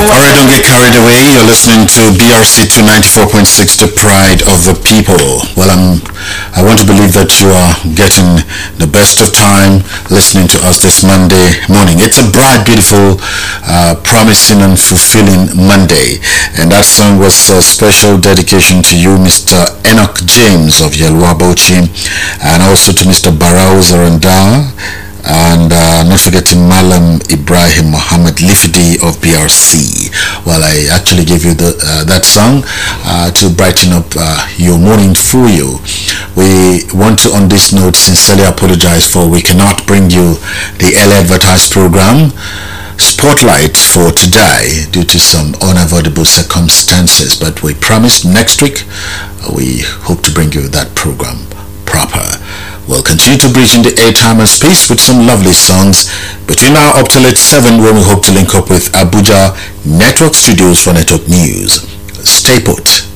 Alright, don't get carried away. You're listening to BRC 294.6, the pride of the people. Well, I want to believe that you are getting the best of time listening to us this Monday morning. It's a bright, beautiful, promising and fulfilling Monday. And that song was a special dedication to you, Mr. Enoch James of Yelwa Bauchi, and also to Mr. Barao Zaranda, and not forgetting Malam Ibrahim Muhammad Lifdi of BRC. Well, I actually gave you that song to brighten up your morning for you. We want to, on this note, sincerely apologize for we cannot bring you the early advertised program Spotlight for today due to some unavoidable circumstances, but we promise next week we hope to bring you that program proper. We'll continue to bridge in the airtime and space with some lovely songs between now up till 7, when we hope to link up with Abuja Network Studios for Network News. Stay put.